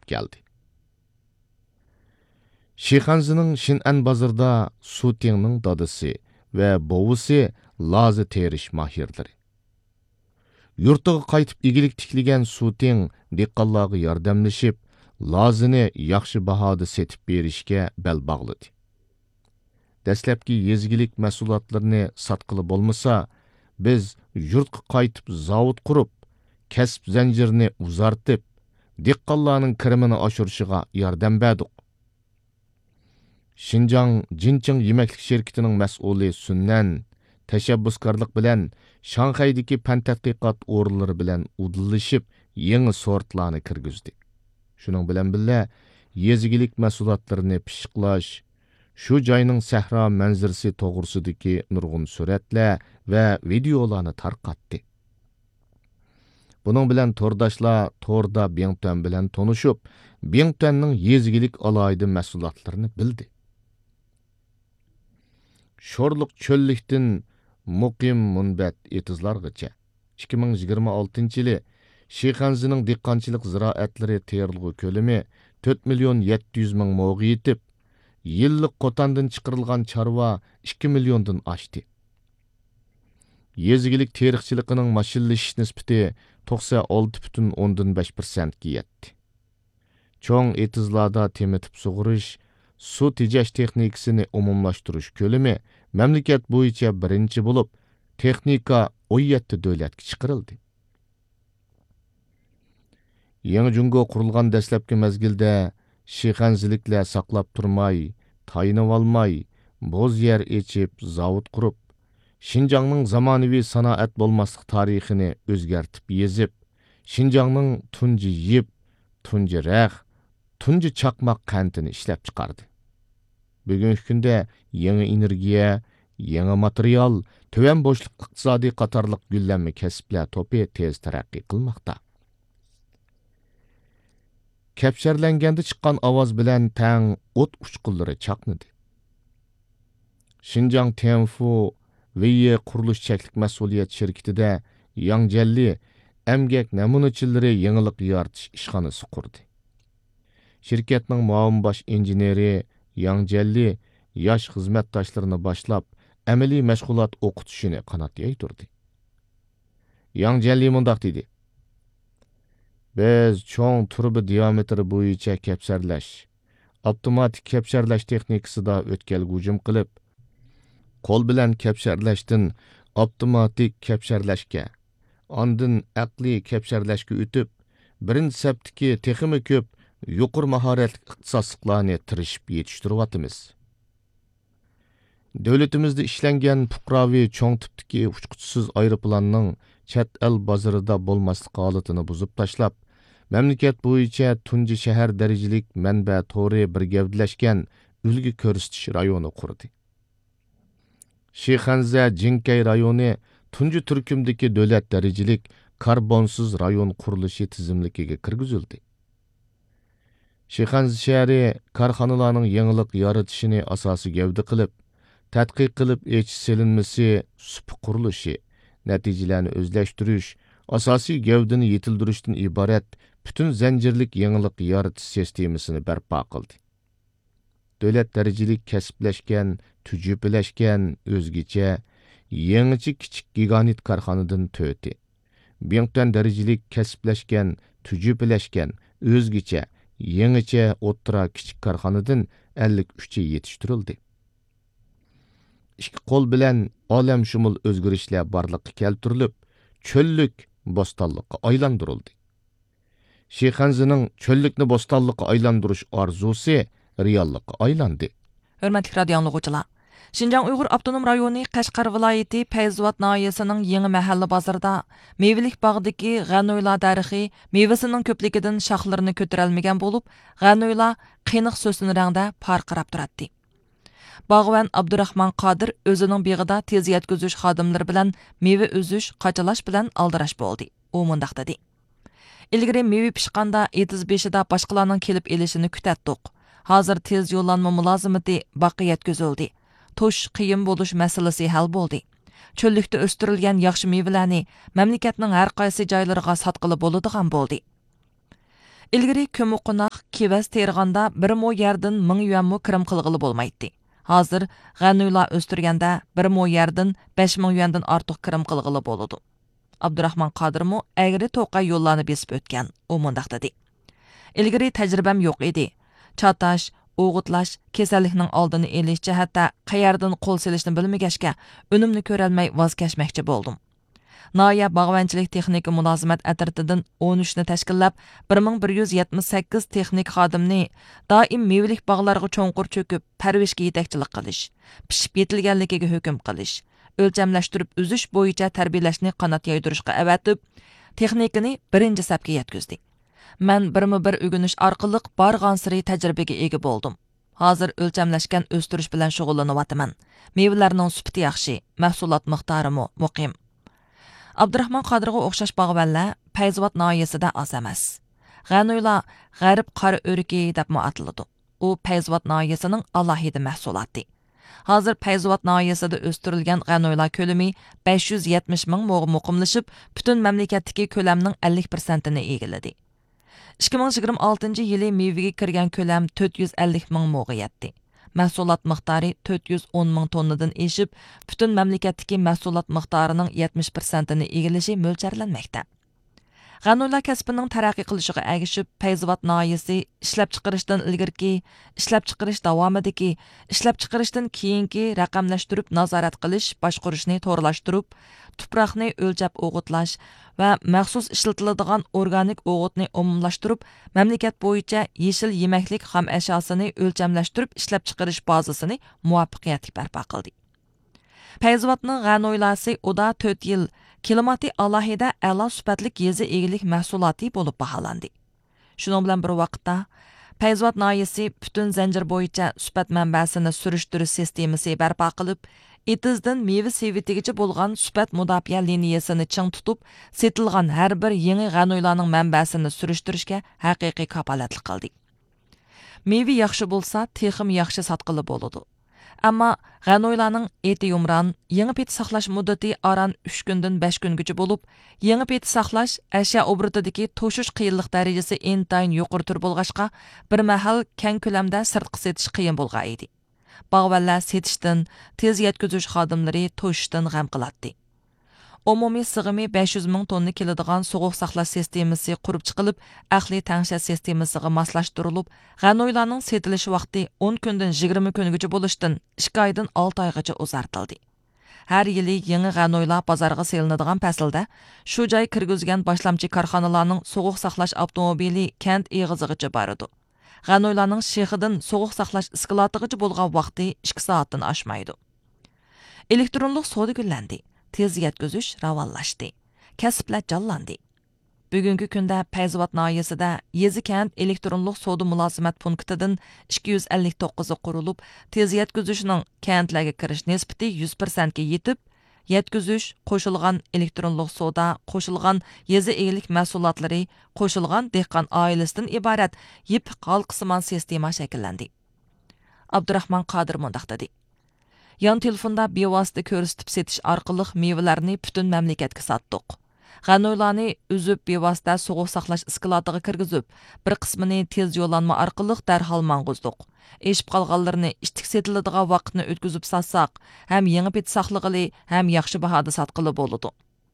keldi. Şixanzining Şin'an bozorida Su Tingning dadisi ve bovisi lazi terish mahirlari. Yurtiga qaytib igilik tikligan Su Ting dehqonlarga yordamlashib, lazini yaxshi bahoda setib berishga bel bog'ladi. Dastlabki yezgilik mahsulotlarini satqili bo'lmasa, biz yurtga qaytib zavod qurib, kasb zanjirini uzartib, dehqonlarning kirimini oshirishiga yordam berdik. Şinjan Jincheng yemaklik şirketining mas'uli Sunnan tashabbuskorlik bilan Shanxaydagi fan tadqiqot o'rinlari bilan udillashib, yangi sortlarni kirgizdi. Shuning bilan birga yezgilik mahsulotlarini pishiqlash, shu joyning sahro manzarasi to'g'risidagi nurg'un suratlar va videolarni tarqatdi. Buning bilan to'rdoshlar to'rda Bingtuan bilan tonishib, Bingtuanning yezgilik alohida mahsulotlarini bildi. Sho'rliq cho'llikdan muqim munbat etizlargacha 2026-yili Şixanzining dehqonchilik ziroatlari terilg'u ko'lami 4 million 700 ming mo'ga yetib, yillik qo'tandan chiqarilgan chorva 2 milliondan oshdi. Yezgilik teriqchiligining mashinlashish nisbati 96,5% ga yetdi. Cho'ng etizlarda temitib sug'urish, su tejash texnikasini umumlashtirish ko'lami mamlakat bo'yicha birinchi bo'lib, texnika 17 davlatga chiqarildi. Yangi Jungo qurilgan dastlabki mezgilda Şixanziliklar saqlab turmay, tayinib olmay, bo'z yer echib, zavod qurib, Şinjanning zamonaviy sanoat bo'lmaslik tarixini o'zgartib yezib, Şinjanning tunji yip, tunji raq, tunji chaqmoq qandini ishlab chiqardi. Bugungi kunda yangi energiya, yangi material, tuvan bo'shliq iqtisodiy qatorliq gullanma kasblar to'pi tez taraqqiy qilmoqda. Kapsharlanganda chiqqan ovoz bilan tang o't uchqunlari chaqnadi. Şinjan Tianfu Viye qurilish cheklik mas'uliyat shirkatida Yangjalli emgak namunachilari yangilik yaratish ishxonasi qurdi. Shirkatning muavin bosh injeneri Yangjalli yosh xizmatdoshlarini boshlab, amaliy mashg'ulot o'qitishini qanot yaydirdi. Yangjalli mundaq dedi: Biz cho'ng turbi diametri bo'yicha kapsarlash, avtomatik kapsarlash texnikasida o'tkal hujum qilib, qo'l bilan kapsarlashdan avtomatik kapsarlashga, ondan aqliy kapsarlashga o'tib, birinchi saptiki texmi ko'p yuqori mahoratli ixtisosliklarni tirishib yetishtiryapmiz. Davlatimizda ishlangan fuqaroviy cho'ng tipdagi uchquchsiz aeroplanning chet el bozorida bo'lmaslik holatini buzib tashlab, mamlakat bo'yicha tunji shahar darajalik manba to'ri bir gavdalashgan ulgi ko'rsatish rayoni qurdi. Şixanzi Jinkay rayoni tunji turkumdagi davlat darajalik karbonsiz rayon qurilishi tizimligiga kirgizildi. Şixanzi shahri korxonalarning yangilik yaratishini asosiy gavda qilib, tadqiq qilib echish selinmasi sup qurilishi, natijalarni o'zlashtirish, asosiy gavdani yetildirishdan iborat butun zanjirlik yangilik yaratish sistemasini barpo qildi. Davlat darajalik kasblashgan, tujubillashgan, o'zgacha, yangicha kichik giganit korxonadan to'ti. Bingtuan darajalik kasblashgan, tujubillashgan, o'zgacha, yangicha o'ttira kichik korxonadan 53 yetishtirildi. İki qo'l bilan olam shumul o'zgarishlar borliqqa keltirilib, cho'llik bo'stonlikqa aylantirildi. Şixanzining cho'llikni bo'stonlikqa aylantirish orzusi reallikqa aylandi. Hörmətli radio dinləyicilər, Şinjan Uyğur Avtonom rayonu Qashqar viloyati Fayzovat nahiyəsinin yeni məhəllə bazarında meyvelik bağdakı G'anoyla dərixi meyvəsinin köpligidən şaxlarını kötürəlməyən olub, G'anoyla qiyniq sösün rəngdə parqırab turardı. Bağvan Abdurrahman Qadir özünün beyğida tez yetkizüş xadimləri bilan meyve özüş, qaçalaş bilan aldiraş boldi. O mundaq dedi: İlgari meyve pişqanda 35'da başqalarının kelib elişini kütətdik. Hazır tez yollanma mülazimati baqi yetkizildi. Tuş qiyin boluş мәселесі hal boldi. Çöllükdə östürülgən yaxşı meyvelərni məmləkətinin hər qaysı joylariga satqılı boladigan boldi. İlgiri kömüqunaq, kevaz terganda 1 mo yerdan 1000 yuan kirim qilg'ili bo'lmaydi. Hozir g'anuyla o'stirganda 1 mo yerdan 5000 yuandan ortiq kirim qilg'ili bo'ladi. Abdurahmon Qodirmo agri to'qa yo'llarni besib o'tgan. U mundaq dedi. İlgiri tajribam yo'q edi. Chatash, o'g'itlash, kasallikning oldini olish jihatda qayerdan qo'l silishni bilmagashga, unimni ko'rolmay voz kechmoqchi bo'ldim. Noya bog'vanchilik texnika mulozimat atritidan 13 ni tashkillab, 1178 texnik xodimni doim mevalik bog'larga cho'nqur cho'kib, parvishga yetakchilik qilish, pishib yetilganligiga hukm qilish, o'lchamlashtirib uzish bo'yicha tarbiyalashni qanot yaydirishga avatib, texnikani birinchi safga yetkazdi. Men bir o'g'inish orqali barg'ansiri tajribaga ega bo'ldim. Hozir o'lchamlashgan o'stirish bilan shug'ullanyapman. Mevalarning sifati yaxshi, mahsulot miqdori muqim. Abdurahmon Qodirga o'xshash bog'vanlar Payzvat noyasida oz emas. G'anuyla g'arb qora o'riki deb atiladi. U Payzvat noyasining alohida mahsuloti. Hozir Payzvat noyasida o'stirilgan g'anuyla ko'lami 570 ming mo'g' muqimlashib, butun mamlakatdagi ko'lamning 50% ni egalladi. 2026 yili mevaga kirgan ko'lam 450 ming mo'g'ga yetdi. Mahsulot miqdori 410 ming tonnadan eshib, butun mamlakatdagi mahsulot miqdorining 70% ni egallashi mo'ljallanmoqda. G'anuyla kasbining taraqqiy qilishiga ergishib, Payzvat noyasi ishlab chiqarishdan ilgirki, ishlab chiqarish davomidagi, ishlab chiqarishdan keyingi raqamlashtirib nazorat qilish, boshqarishni to'g'rilashtirib, tuproqni o'lchab o'g'itlash va maxsus ishlatiladigan organik o'g'itni umumlashtirib, mamlakat bo'yicha yeshil yemaklik xam ashosini o'lchamlashtirib ishlab chiqarish bazasini muvaffaqiyatli barpo qildi. Payzvatning g'anoylasi uda 4 yil kilomati alohida a'lo sifatli yezi egilik mahsuloti bo'lib baholandi. Shuning bilan bir vaqtda Payzvat noyasi butun zanjir bo'yicha sifat manbasini surishtirish sistemasi barpo qilib, etizdan meva sevitigacha bo'lgan sifat mudofaa liniyasini ching tutib, setilgan har bir yangi g'anoylarning manbasini surishtirishga haqiqiy kapolatlik qildi. Meva yaxshi bo'lsa, texim yaxshi sotqili bo'ladi. Ammo g'anoylarning eti yumron, yangi pet saqlash muddati aran 3 kundan 5 kungacha bo'lib, yangi pet saqlash ashyo obratidagi to'shish qiyinlik darajasi intayin yuqori tur bo'lg'achqa, bir mahal keng ko'lamda sirtqi setish qiyin bo'lgan edi. Bog'vanlar setishdan, tez yetkazish xodimlari to'shishdan g'am qiladi. Umumiy sig'imi 500 ming tonna keladigan sovuq saqlash sistemasi qurib chiqilib, ahli tangshat sistemasiga moslashtirilib, g'anoylarning setilish vaqti 10 kundan 20 kungacha bo'lishdan 2 oydan 6 oygacha uzartildi. Har yili yangi g'anoylar bozorga selinadigan faslda shu joy kirgizgan boshlamchi korxonalarning sovuq saqlash avtomobili kent eg'izigacha boradi. G'anoylarning shexidan sovuq saqlash iskilatigacha bo'lgan vaqti 2 soatdan oshmaydi. Elektronlik savdo gullandi. Tez yetkazish ravonlashdi. Kasblar jonlandi. Bugungi kunda Payzvat noyasida Yezi kent elektronlik savdo mulozimat punktidan 259 qurilib, tez yetkazishning kentlarga kirish nisbati 100% ga yetib, yetkazish, qo'shilgan elektronlik savdo, qo'shilgan yezi egilik mahsulotlari, qo'shilgan dehqon oilasidan iborat yip halqsimon sistema shakllandi. Abdurahmon Qodir mundaq dedi. Yan telefonda bevosita ko'rsatib setish orqali mevalarni butun mamlakatga sotdik. G'anoylarni uzib bevosita sovuq saqlash iskilatiga kirgizib, bir qismini tez yo'llanma orqali darhol mang'uzdik. Eshib qolganlarini ishtik setiladigan vaqtni o'tkazib satsak, ham yangi pet saqlig'ili, ham yaxshi bahoda sotqili bo'ladi.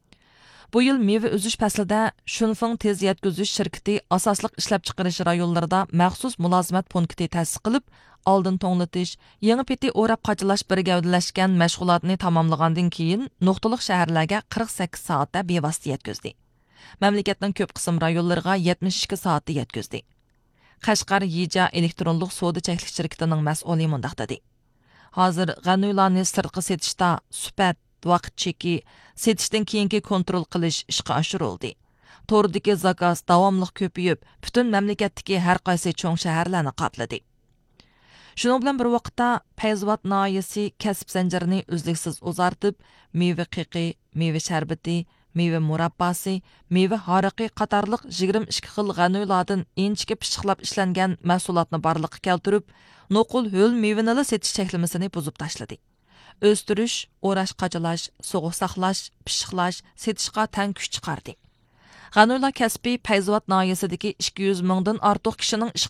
Bu yil meva uzish faslida Shunfeng tez yetkazish shirkati asosliq ishlab chiqarish rayonlarida maxsus mulozimat punkti ta'sis qilib, oldin to'nglatish, yangi peti o'rab qochilash bir gavdalashgan mashg'ulotni tamomlagandan keyin nuqtaliq shaharlarga 48 soatda bevosita yetkazdi. Mamlakatning ko'p qism rayonlariga 72 soatda yetkazdi. Qashqar Yija elektronlik savdo cheklik shirkatining mas'uli mundaq dedi. Hozir g'anoylarni sirtqi setishda sifat, vaqt cheki, setishdan keyingi kontrol qilish ishga oshirildi. To'rdagi zakaz davomli ko'payib, butun mamlakatdagi har qaysi cho'ng shaharlarni qopladi. Shuning bilan bir vaqtda Payzvat noyasi kasb zanjirini uzluksiz uzartib, meva qiqi, meva sharbati, meva murabbasi, meva hariqi qatorliq 22 xil g'anoylardan inchga pishiqlab ishlangan mahsulotni barliqqa keltirib, nuqul ho'l mevani setish cheklamasini buzib tashladi. O'stirish, o'rash, qachalash, sovuq saqlash, pishiqlash, setishga tang kuch chiqardi. Ғанойла кәсіпі Пәйзуат наhiyesidagi 200 mingdan ortiq kishining